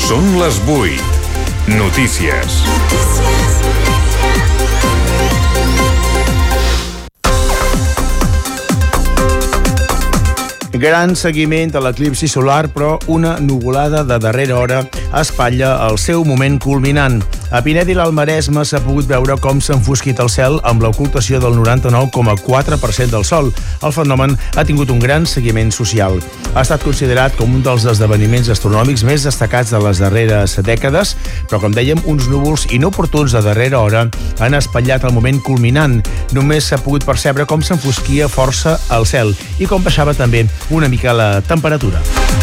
Són les 8. Notícies. Gran seguiment de l'eclipsi solar, però una nuvolada de darrera hora espatlla el seu moment culminant. A Pineda i l'Almaresme s'ha pogut veure com s'ha enfosquit el cel amb l'ocultació del 99,4% del sol. El fenomen ha tingut un gran seguiment social. Ha estat considerat com un dels esdeveniments astronòmics més destacats de les darreres dècades, però, com dèiem, uns núvols inoportuns de darrera hora han espatllat el moment culminant. Només s'ha pogut percebre com s'enfosquia força el cel i com baixava també una mica la temperatura.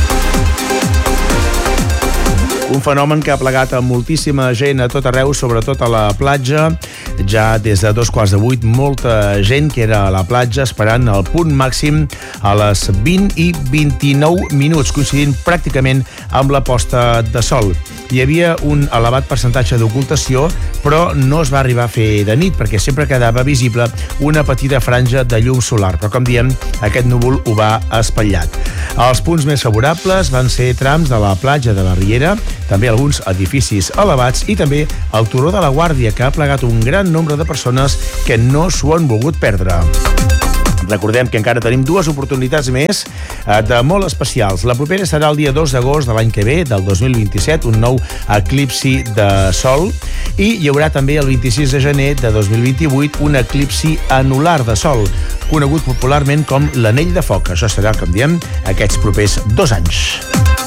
Un fenomen que ha plegat a moltíssima gent a tot arreu, sobretot a la platja. Ja des de 7:45, molta gent que era a la platja esperant el punt màxim a les 20:29, coincidint pràcticament amb la posta de sol. Hi havia un elevat percentatge d'ocultació, però no es va arribar a fer de nit, perquè sempre quedava visible una petita franja de llum solar. Però, com diem, aquest núvol ho va espatllat. Els punts més favorables van ser trams de la platja de la Riera, també alguns edificis elevats i també el Turó de la Guàrdia, que ha plegat un gran nombre de persones que no s'ho han volgut perdre. Recordem que encara tenim dues oportunitats més de molt especials. La propera serà el dia 2 d'agost de l'any que ve, del 2027, un nou eclipsi de sol, i hi haurà també el 26 de gener de 2028 un eclipsi anular de sol, conegut popularment com l'anell de foc. Això serà, com diem, aquests propers 2 anys.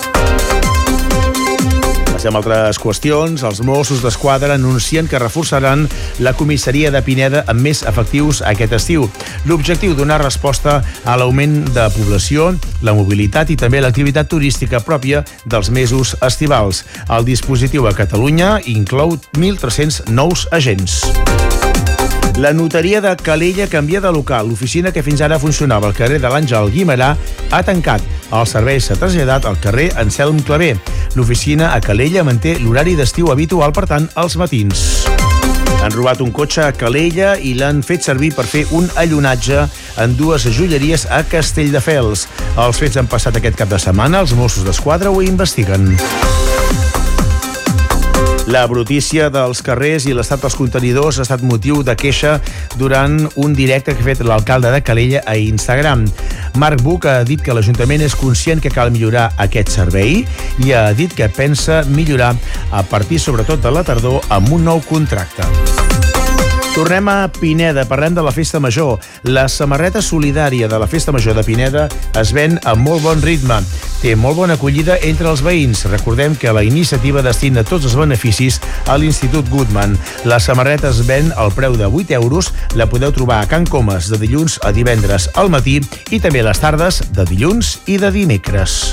Amb altres qüestions, els Mossos d'Esquadra anuncien que reforçaran la comissaria de Pineda amb més efectius aquest estiu. L'objectiu, donar resposta a l'augment de població, la mobilitat i també l'activitat turística pròpia dels mesos estivals. El dispositiu a Catalunya inclou 1.300 nous agents. La notaria de Calella canvia de local. L'oficina que fins ara funcionava al carrer de l'Àngel Guimerà ha tancat. El servei s'ha traslladat al carrer Anselm Clavé. L'oficina a Calella manté l'horari d'estiu habitual, per tant, als matins. Han robat un cotxe a Calella i l'han fet servir per fer un allunatge en dues joieries a Castelldefels. Els fets han passat aquest cap de setmana. Els Mossos d'Esquadra ho investiguen. La brutícia dels carrers i l'estat dels contenidors ha estat motiu de queixa durant un directe que ha fet l'alcalde de Calella a Instagram. Marc Buch ha dit que l'Ajuntament és conscient que cal millorar aquest servei i ha dit que pensa millorar a partir, sobretot, de la tardor amb un nou contracte. Tornem a Pineda, parlem de la Festa Major. La samarreta solidària de la Festa Major de Pineda es ven amb molt bon ritme. Té molt bona acollida entre els veïns. Recordem que la iniciativa destina tots els beneficis a l'Institut Goodman. La samarreta es ven al preu de 8 euros. La podeu trobar a Can Comas de dilluns a divendres al matí i també a les tardes de dilluns i de dimecres.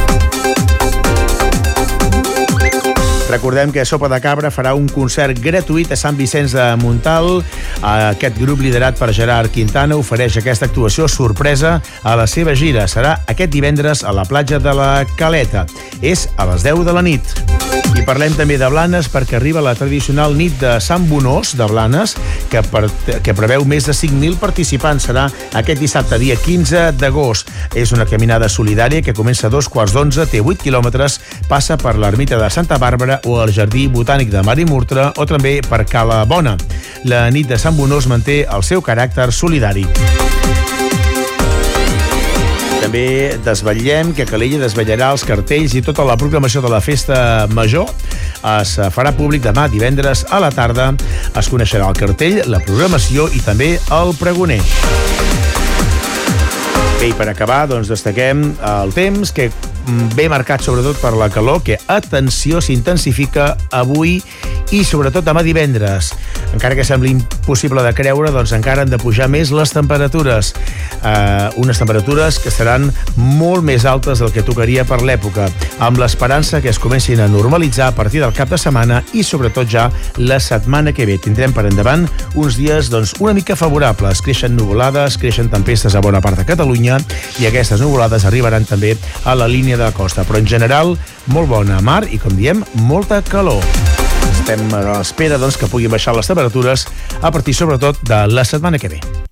Recordem que Sopa de Cabra farà un concert gratuït a Sant Vicenç de Montalt. Aquest grup, liderat per Gerard Quintana, ofereix aquesta actuació sorpresa a la seva gira. Serà aquest divendres a la platja de la Caleta. És a les 10 de la nit. I parlem també de Blanes, perquè arriba la tradicional nit de Sant Bonós de Blanes, que preveu més de 5.000 participants. Serà aquest dissabte, dia 15 d'agost. És una caminada solidària que comença a 11:15, té 8 quilòmetres, passa per l'ermita de Santa Bàrbara o el Jardí Botànic de Marimurtra o també per Cala Bona. La nit de Sant Bonós manté el seu caràcter solidari. També desvetllem que Calella desvetllarà els cartells i tota la programació de la Festa Major. Es farà públic demà divendres a la tarda. Es coneixerà el cartell, la programació i també el pregoner. Bé, i per acabar, doncs destaquem el temps, que ve marcat sobretot per la calor, que, atenció, s'intensifica avui i sobretot demà divendres. Encara que sembli impossible de creure, doncs encara han de pujar més les temperatures. Unes temperatures que seran molt més altes del que tocaria per l'època, amb l'esperança que es comencin a normalitzar a partir del cap de setmana i sobretot ja la setmana que ve. Tindrem per endavant uns dies doncs una mica favorables. Creixen nuvolades, creixen tempestes a bona part de Catalunya i aquestes nuvolades arribaran també a la línia de la costa, però en general molt bona mar i, com diem, molta calor. Estem a l'espera, doncs, que puguin baixar les temperatures a partir, sobretot, de la setmana que ve.